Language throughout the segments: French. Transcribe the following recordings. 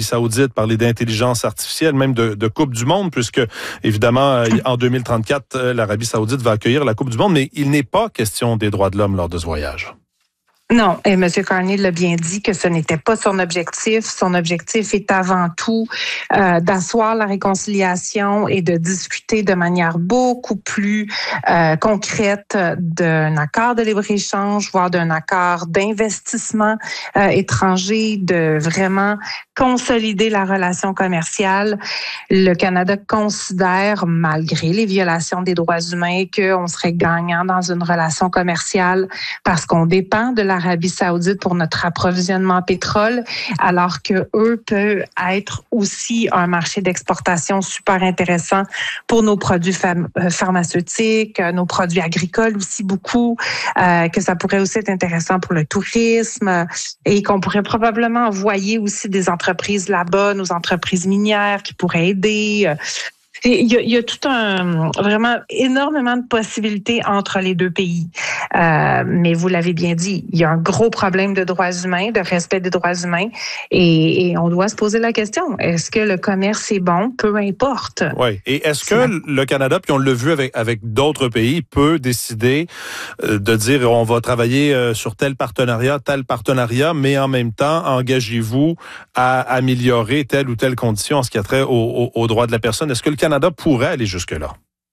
Saoudite, parler d'intelligence artificielle, même de Coupe du Monde, puisque, évidemment, en 2034, l'Arabie Saoudite va accueillir la Coupe du Monde, mais il n'est pas question des droits de l'homme lors de ce voyage. Non, et M. Carney l'a bien dit que ce n'était pas son objectif. Son objectif est avant tout d'asseoir la réconciliation et de discuter de manière beaucoup plus concrète d'un accord de libre-échange, voire d'un accord d'investissement étranger, de vraiment consolider la relation commerciale. Le Canada considère, malgré les violations des droits humains, qu'on serait gagnant dans une relation commerciale parce qu'on dépend de l'Arabie Saoudite pour notre approvisionnement en pétrole, alors que eux peuvent être aussi un marché d'exportation super intéressant pour nos produits pharmaceutiques, nos produits agricoles aussi beaucoup, que ça pourrait aussi être intéressant pour le tourisme et qu'on pourrait probablement envoyer aussi des entreprises là-bas, nos entreprises minières qui pourraient aider. Il y a tout vraiment énormément de possibilités entre les deux pays. Mais vous l'avez bien dit, il y a un gros problème de droits humains, de respect des droits humains, et on doit se poser la question, est-ce que le commerce est bon? Peu importe. Oui. Et est-ce que le Canada, puis on l'a vu avec d'autres pays, peut décider de dire on va travailler sur tel partenariat, mais en même temps, engagez-vous à améliorer telle ou telle condition en ce qui a trait aux droits de la personne? Est-ce que le Canada pourrait aller jusque-là?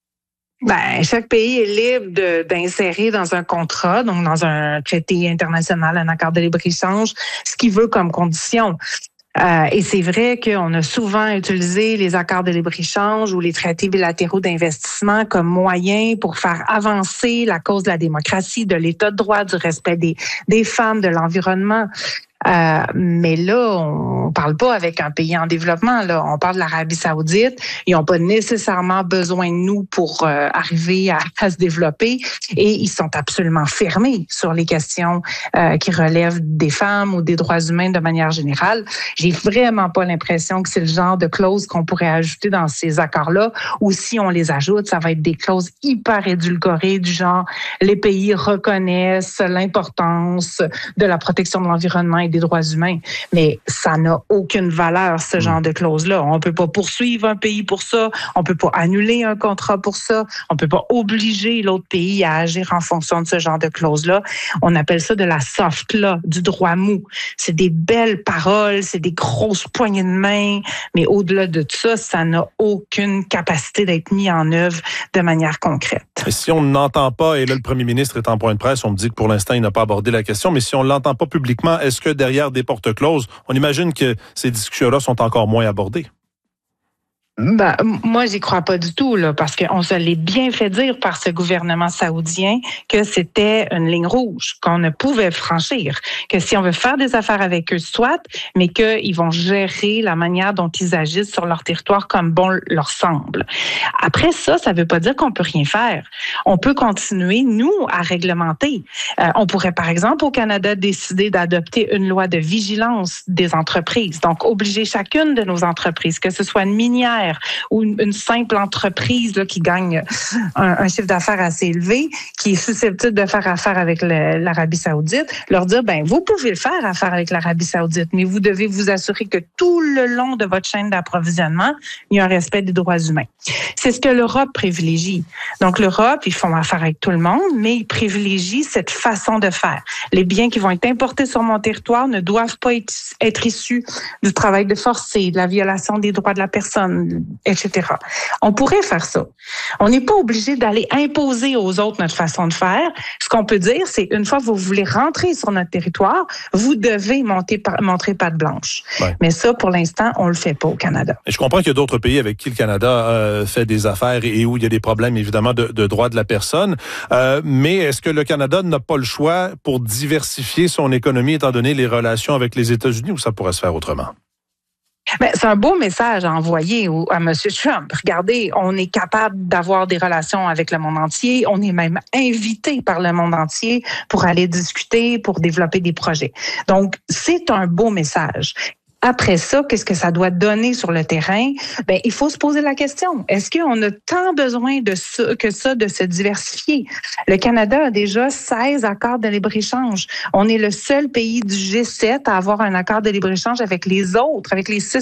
Chaque pays est libre d'insérer dans un contrat, donc dans un traité international, un accord de libre-échange, ce qu'il veut comme condition. Et c'est vrai qu'on a souvent utilisé les accords de libre-échange ou les traités bilatéraux d'investissement comme moyen pour faire avancer la cause de la démocratie, de l'état de droit, du respect des femmes, de l'environnement. Mais là, on parle pas avec un pays en développement. Là, on parle de l'Arabie Saoudite. Ils n'ont pas nécessairement besoin de nous pour arriver à se développer, et ils sont absolument fermés sur les questions qui relèvent des femmes ou des droits humains de manière générale. J'ai vraiment pas l'impression que c'est le genre de clauses qu'on pourrait ajouter dans ces accords-là. Ou si on les ajoute, ça va être des clauses hyper édulcorées du genre les pays reconnaissent l'importance de la protection de l'environnement et des droits humains. Mais ça n'a aucune valeur, ce genre de clause-là. On peut pas poursuivre un pays pour ça. On peut pas annuler un contrat pour ça. On peut pas obliger l'autre pays à agir en fonction de ce genre de clause-là. On appelle ça de la soft law, du droit mou. C'est des belles paroles, c'est des grosses poignées de main, mais au-delà de ça, ça n'a aucune capacité d'être mis en œuvre de manière concrète. Et si on n'entend pas, et là le premier ministre est en point de presse, on me dit que pour l'instant il n'a pas abordé la question, mais si on ne l'entend pas publiquement, est-ce que derrière des portes closes, on imagine que ces discussions-là sont encore moins abordées? Moi, j'y crois pas du tout, là, parce qu'on se l'est bien fait dire par ce gouvernement saoudien que c'était une ligne rouge, qu'on ne pouvait franchir, que si on veut faire des affaires avec eux, soit, mais qu'ils vont gérer la manière dont ils agissent sur leur territoire comme bon leur semble. Après ça veut pas dire qu'on peut rien faire. On peut continuer, nous, à réglementer. On pourrait, par exemple, au Canada, décider d'adopter une loi de vigilance des entreprises, donc obliger chacune de nos entreprises, que ce soit une minière, ou une simple entreprise là, qui gagne un chiffre d'affaires assez élevé, qui est susceptible de faire affaire avec l'Arabie Saoudite, leur dire, vous pouvez faire affaire avec l'Arabie Saoudite, mais vous devez vous assurer que tout le long de votre chaîne d'approvisionnement, il y a un respect des droits humains. C'est ce que l'Europe privilégie. Donc, l'Europe, ils font affaire avec tout le monde, mais ils privilégient cette façon de faire. Les biens qui vont être importés sur mon territoire ne doivent pas être issus du travail de forcé, de la violation des droits de la personne, etc. On pourrait faire ça. On n'est pas obligé d'aller imposer aux autres notre façon de faire. Ce qu'on peut dire, c'est une fois que vous voulez rentrer sur notre territoire, vous devez montrer patte blanche. Ouais. Mais ça, pour l'instant, on le fait pas au Canada. Et je comprends qu'il y a d'autres pays avec qui le Canada fait des affaires et où il y a des problèmes, évidemment, de droits de la personne. Mais est-ce que le Canada n'a pas le choix pour diversifier son économie, étant donné les relations avec les États-Unis, ou ça pourrait se faire autrement? C'est un beau message à envoyer à M. Trump. Regardez, on est capable d'avoir des relations avec le monde entier. On est même invité par le monde entier pour aller discuter, pour développer des projets. Donc, c'est un beau message. Après ça, qu'est-ce que ça doit donner sur le terrain? Il faut se poser la question. Est-ce qu'on a tant besoin de ça, de se diversifier? Le Canada a déjà 16 accords de libre-échange. On est le seul pays du G7 à avoir un accord de libre-échange avec les autres, avec les 6